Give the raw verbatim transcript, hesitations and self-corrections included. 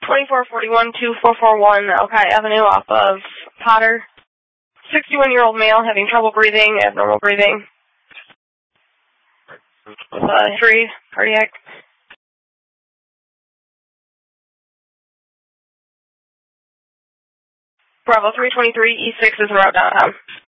twenty-four forty-one two four four one Elkhart Avenue off of Potter. sixty-one-year-old male having trouble breathing, abnormal breathing. With a history, cardiac. Bravo three twenty-three E six is en route downtown.